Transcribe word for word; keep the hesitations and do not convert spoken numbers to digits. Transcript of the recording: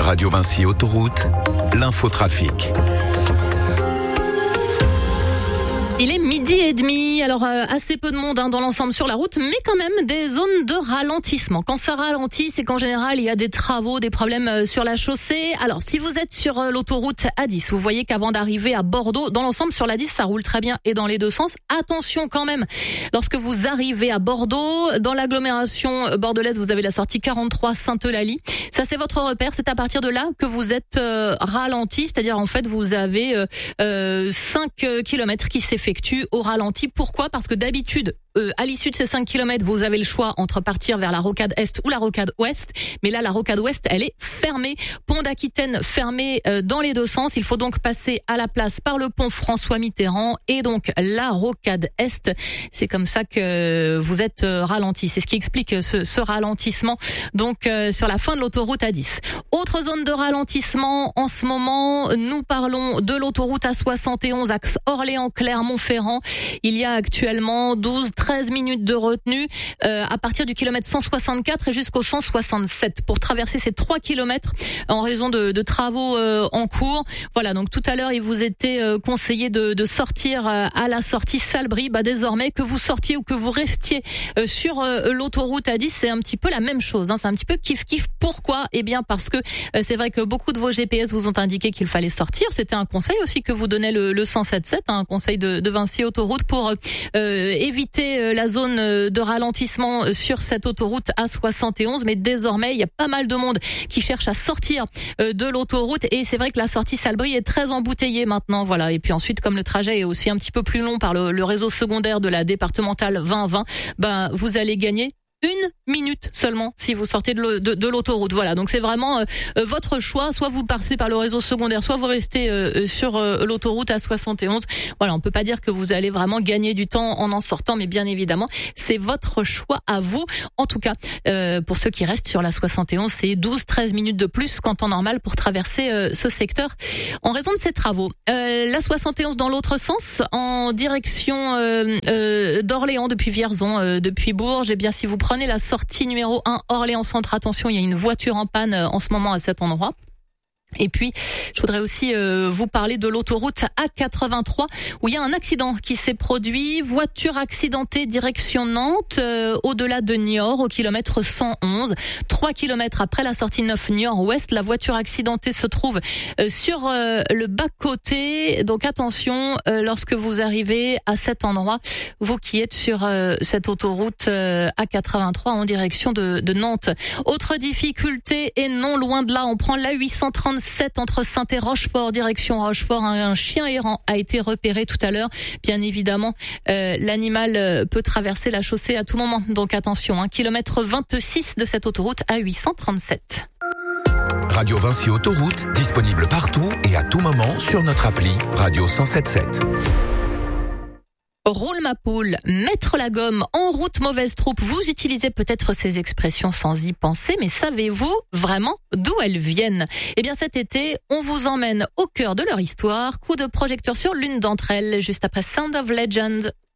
Radio Vinci Autoroute, l'infotrafic. Il est midi et demi, alors euh, assez peu de monde hein, dans l'ensemble sur la route, mais quand même des zones de ralentissement. Quand ça ralentit, c'est qu'en général, il y a des travaux, des problèmes euh, sur la chaussée. Alors, si vous êtes sur euh, l'autoroute A dix, vous voyez qu'avant d'arriver à Bordeaux, dans l'ensemble sur l'A dix, ça roule très bien et dans les deux sens. Attention quand même, lorsque vous arrivez à Bordeaux, dans l'agglomération bordelaise, vous avez la sortie quarante-trois Sainte-Eulalie. Ça, c'est votre repère. C'est à partir de là que vous êtes euh, ralenti, c'est-à-dire en fait, vous avez euh, euh, cinq kilomètres qui s'effectuent au ralenti. Pourquoi ? Parce que d'habitude, euh, à l'issue de ces cinq kilomètres, vous avez le choix entre partir vers la rocade Est ou la rocade Ouest. Mais là, la rocade Ouest, elle est fermée. Pont d'Aquitaine fermé euh, dans les deux sens. Il faut donc passer à la place par le pont François Mitterrand et donc la rocade Est. C'est comme ça que vous êtes euh, ralenti. C'est ce qui explique ce, ce ralentissement donc euh, sur la fin de l'autoroute A dix. Autre zone de ralentissement en ce moment, nous parlons de l'autoroute A soixante et onze axe Orléans-Clermont-Ferrand. Il y a actuellement douze treize minutes de retenue euh, à partir du kilomètre cent soixante-quatre et jusqu'au cent soixante-sept pour traverser ces trois kilomètres en raison de, de travaux euh, en cours. Voilà, donc tout à l'heure, il vous était euh, conseillé de, de sortir euh, à la sortie Salbris. Bah, désormais, que vous sortiez ou que vous restiez euh, sur euh, l'autoroute A dix, c'est un petit peu la même chose. Hein, c'est un petit peu kiff-kiff. Pourquoi ? Eh bien, parce que euh, c'est vrai que beaucoup de vos G P S vous ont indiqué qu'il fallait sortir. C'était un conseil aussi que vous donnait le, le cent soixante-dix-sept, hein, un conseil de, de Vinci Autoroute pour euh, éviter la zone de ralentissement sur cette autoroute A soixante et onze. Mais désormais, il y a pas mal de monde qui cherche à sortir de l'autoroute et c'est vrai que la sortie Salbris est très embouteillée maintenant. Voilà. Et puis ensuite, comme le trajet est aussi un petit peu plus long par le, le réseau secondaire de la départementale vingt vingt, ben vous allez gagner une minute seulement si vous sortez de, de, de l'autoroute. Voilà, donc c'est vraiment euh, votre choix. Soit vous passez par le réseau secondaire, soit vous restez euh, sur euh, l'autoroute A soixante et onze. Voilà, on peut pas dire que vous allez vraiment gagner du temps en en sortant, mais bien évidemment, c'est votre choix à vous. En tout cas, euh, pour ceux qui restent sur la soixante et onze, c'est douze treize minutes de plus qu'en temps normal pour traverser euh, ce secteur en raison de ces travaux. Euh, la soixante et onze dans l'autre sens, en direction euh, euh, d'Orléans depuis Vierzon, euh, depuis Bourges, et bien si vous prenez la sortie numéro un Orléans Centre, attention, il y a une voiture en panne en ce moment à cet endroit. Et puis, je voudrais aussi euh, vous parler de l'autoroute A quatre-vingt-trois où il y a un accident qui s'est produit. Voiture accidentée direction Nantes, euh, au-delà de Niort, au kilomètre cent onze. Trois kilomètres après la sortie neuf Niort-Ouest, la voiture accidentée se trouve euh, sur euh, le bas-côté. Donc attention, euh, lorsque vous arrivez à cet endroit, vous qui êtes sur euh, cette autoroute euh, A quatre-vingt-trois en direction de, de Nantes. Autre difficulté, et non loin de là, on prend la huit cent trente-sept entre Saint et Rochefort, direction Rochefort. Un, un chien errant a été repéré tout à l'heure. Bien évidemment, euh, l'animal euh, peut traverser la chaussée à tout moment. Donc attention, hein, kilomètre vingt-six de cette autoroute à huit cent trente-sept. Radio Vinci Autoroute, disponible partout et à tout moment sur notre appli Radio cent soixante-dix-sept. Roule ma poule, mettre la gomme, en route mauvaise troupe. Vous utilisez peut-être ces expressions sans y penser, mais savez-vous vraiment d'où elles viennent ? Eh bien cet été, on vous emmène au cœur de leur histoire. Coup de projecteur sur l'une d'entre elles, juste après Sound of Legend.